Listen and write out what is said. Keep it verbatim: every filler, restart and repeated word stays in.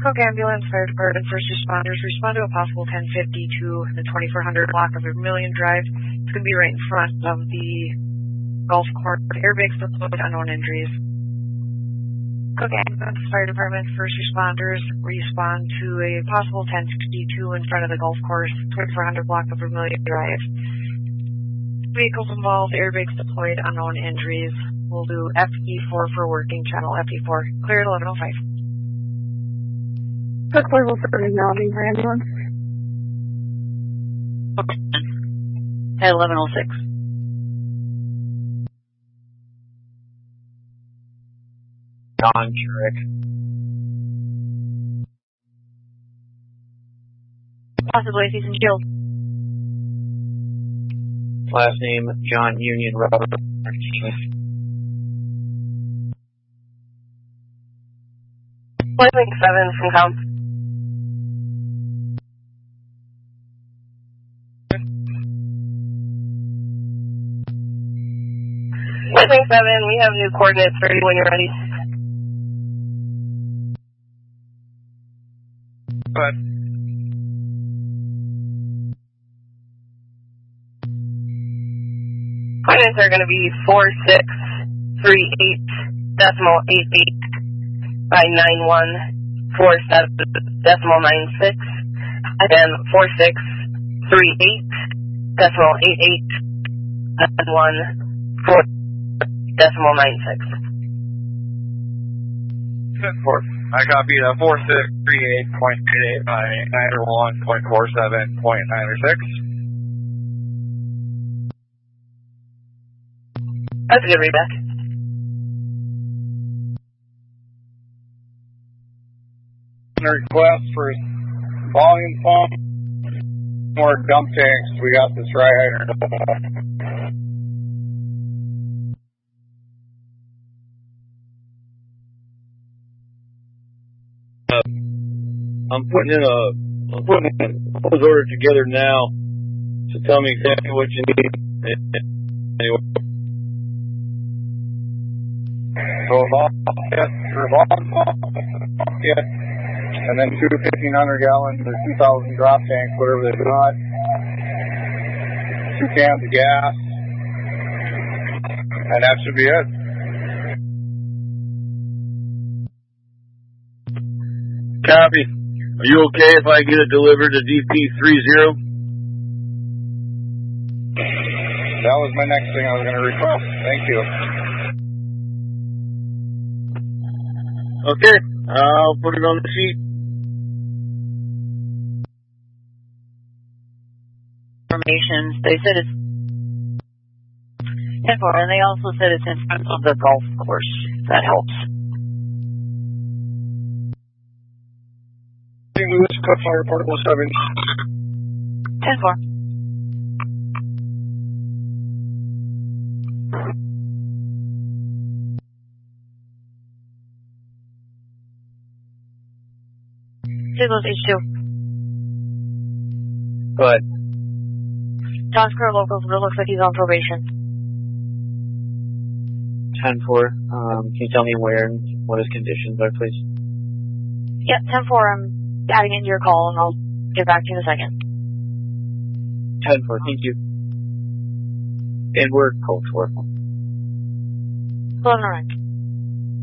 Cook Ambulance, Fire Department, First Responders, respond to a possible ten fifty-two in the twenty-four hundred block of Vermilion Drive. It's going to be right in front of the golf course. Airbags deployed, unknown injuries. Cook Ambulance, Fire Department, First Responders, respond to a possible ten fifty-two in front of the golf course, twenty-four hundred block of Vermilion Drive. Vehicles involved, airbags deployed, unknown injuries. We'll do F E four for working channel, F E four. Clear at eleven oh five. Cook level for acknowledging for ambulance. At eleven oh six. John Jurek. Possibly if he's in jail. Last name, John Union Robert. Link seven from Com. Link seven, we have new coordinates for you when you're ready. Go ahead. Coordinates are going to be four six three eight decimal eight eight by nine one four seven decimal nine six, and then four six three eight decimal eight eight nine one four decimal nine six. Four. I copy the four six three eight point eight eight by nine one point four seven point nine six. That's a good readback. Request for volume pump, more dump tanks. We got this dry hydrant. I'm putting in a, I'm putting a proposed order together now, so tell me exactly what you need. Anyway. Revolve, yes, revolve, yes, and then two fifteen hundred gallons or two thousand drop tanks, whatever they've got. Two cans of gas, and that should be it. Copy. Are you okay if I get it delivered to D P three zero? That was my next thing I was going to request. Thank you. Okay, I'll put it on the sheet. Information. They said it's ten four, and they also said it's in front of the golf course. That helps. Saint Louis Cook Fire Portable seven. ten four. Signals H two. Go ahead. John Square locals, it looks like he's on probation. ten four, um, can you tell me where and what his conditions are, please? Yeah, ten four, I'm adding into your call, and I'll get back to you in a second. ten four, thank you. And we're code four. eleven all right.